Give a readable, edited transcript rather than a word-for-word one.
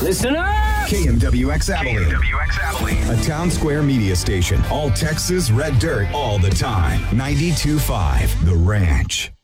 Listen up! KMWX Abilene. A Town Square media station. All Texas red dirt all the time. 92.5 The Ranch.